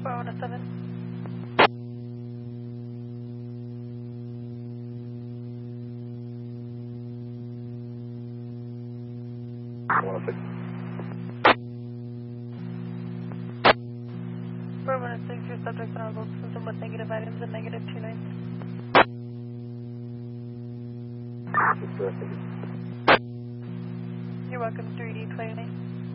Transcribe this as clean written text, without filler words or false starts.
417. For 106, your subject on both system with negative items and negative 29. You're welcome, 3D 29.